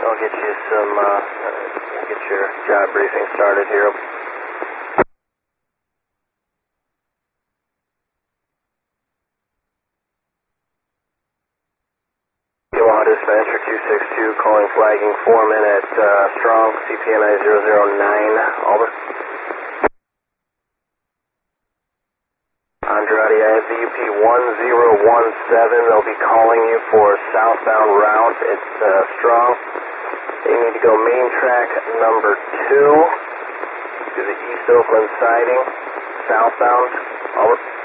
I'll get you some, get your job briefing started here. Omaha Dispatcher 262 calling flagging 4 minute, strong, CPNI 009, over. Andrade, I have the UP 1017, they'll be calling you for southbound route, it's strong. They need to go main track number 2 to the East Oakland siding, southbound, over.